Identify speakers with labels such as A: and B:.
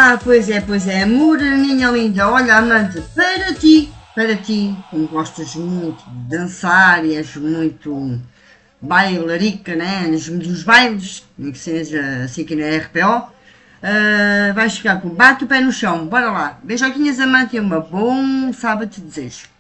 A: pois é, moreninha linda, olha, amante, para ti, como gostas muito de dançar e és muito bailarica, né? Nos bailes, nem que seja assim aqui na RPO, vais ficar com bate o pé no chão, bora lá, beijoquinhas, amante, e um bom sábado te desejo.